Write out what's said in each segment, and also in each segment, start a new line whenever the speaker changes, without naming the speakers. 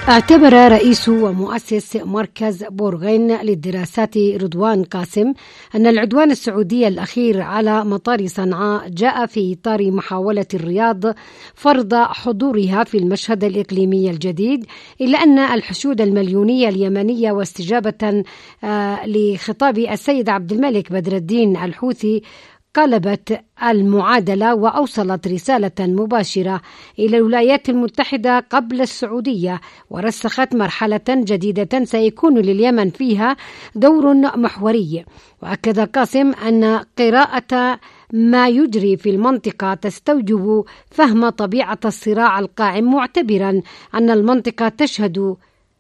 اعتبر رئيس ومؤسس مركز بورغين للدراسات رضوان قاسم أن العدوان السعودي الأخير على مطار صنعاء جاء في إطار محاولة الرياض فرض حضورها في المشهد الإقليمي الجديد، إلا أن الحشود المليونية اليمنية واستجابة لخطاب السيد عبد الملك بدر الدين الحوثي قلبت المعادلة وأوصلت رسالة مباشرة إلى الولايات المتحدة قبل السعودية، ورسخت مرحلة جديدة سيكون لليمن فيها دور محوري. وأكد قاسم أن قراءة ما يجري في المنطقة تستوجب فهم طبيعة الصراع القائم، معتبرا أن المنطقة تشهد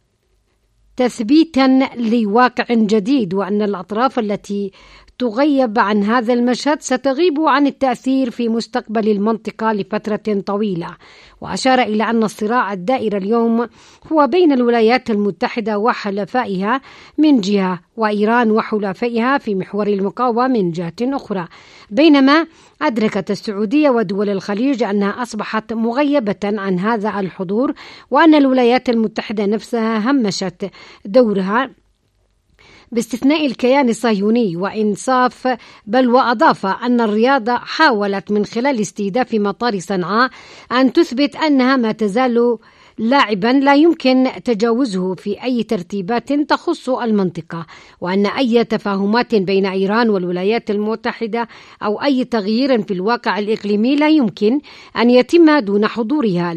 تثبيتا لواقع جديد، وأن الأطراف التي تغيب عن هذا المشهد ستغيب عن التأثير في مستقبل المنطقة لفترة طويلة. وأشار إلى أن الصراع الدائر اليوم هو بين الولايات المتحدة وحلفائها من جهة، وإيران وحلفائها في محور المقاومة من جهة أخرى، بينما أدركت السعودية ودول الخليج أنها أصبحت مغيبة عن هذا الحضور، وأن الولايات المتحدة نفسها همشت دورها باستثناء الكيان الصهيوني وإنصاف، بل وأضاف أن الرياض حاولت من خلال استهداف مطار صنعاء أن تثبت أنها ما تزال لاعبا لا يمكن تجاوزه في أي ترتيبات تخص المنطقة، وأن أي تفاهمات بين إيران والولايات المتحدة أو أي تغيير في الواقع الإقليمي لا يمكن أن يتم دون حضورها،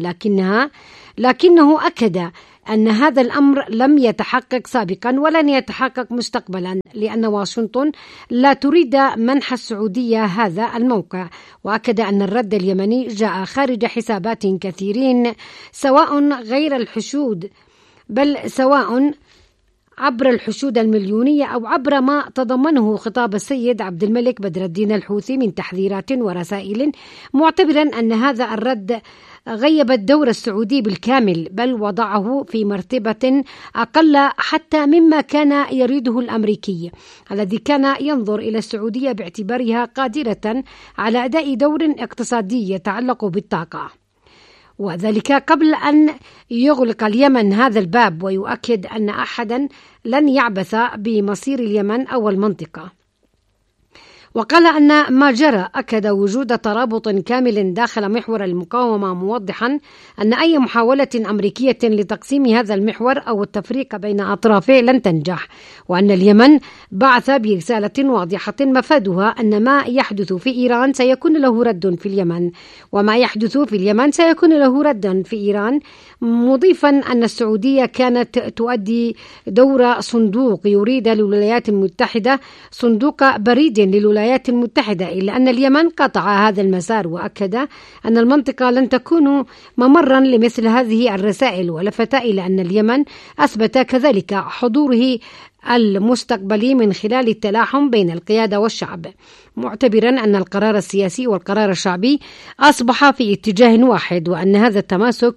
لكنه أكد أن هذا الأمر لم يتحقق سابقا ولن يتحقق مستقبلا، لأن واشنطن لا تريد منح السعودية هذا الموقع. وأكد أن الرد اليمني جاء خارج حسابات كثيرين، سواء غير الحشود بل سواء عبر الحشود المليونية أو عبر ما تضمنه خطاب السيد عبد الملك بدر الدين الحوثي من تحذيرات ورسائل، معتبرا أن هذا الرد غيب الدور السعودي بالكامل، بل وضعه في مرتبة أقل حتى مما كان يريده الأمريكي الذي كان ينظر إلى السعودية باعتبارها قادرة على أداء دور اقتصادي يتعلق بالطاقة، وذلك قبل أن يغلق اليمن هذا الباب، ويؤكد أن أحدا لن يعبث بمصير اليمن أو المنطقة. وقال أن ما جرى أكد وجود ترابط كامل داخل محور المقاومة، موضحا أن أي محاولة أمريكية لتقسيم هذا المحور أو التفريق بين أطرافه لن تنجح، وأن اليمن بعث برسالة واضحة مفادها أن ما يحدث في إيران سيكون له رد في اليمن، وما يحدث في اليمن سيكون له رد في إيران، مضيفا أن السعودية كانت تؤدي دور صندوق يريد للولايات المتحدة، صندوق بريد للولايات المتحدة، إلا أن اليمن قطع هذا المسار. وأكد أن المنطقة لن تكون ممرا لمثل هذه الرسائل، ولفت إلى أن اليمن أثبت كذلك حضوره المستقبلي من خلال التلاحم بين القيادة والشعب، معتبرا أن القرار السياسي والقرار الشعبي أصبح في اتجاه واحد، وأن هذا التماسك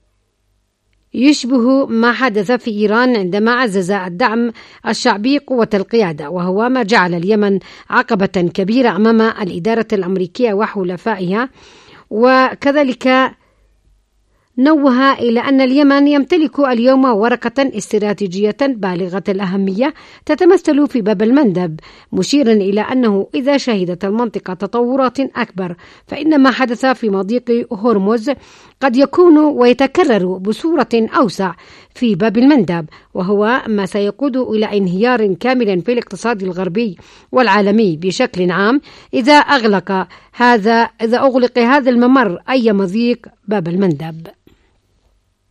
يشبه ما حدث في إيران عندما عزز الدعم الشعبي قوة القيادة، وهو ما جعل اليمن عقبة كبيرة أمام الإدارة الأمريكية وحلفائها. وكذلك نوه إلى أن اليمن يمتلك اليوم ورقة استراتيجية بالغة الأهمية تتمثل في باب المندب، مشيرا إلى أنه إذا شهدت المنطقة تطورات أكبر فإن ما حدث في مضيق هرمز قد يكون ويتكرر بصورة أوسع في باب المندب، وهو ما سيقود إلى انهيار كامل في الاقتصاد الغربي والعالمي بشكل عام إذا أغلق هذا الممر أي مضيق باب المندب.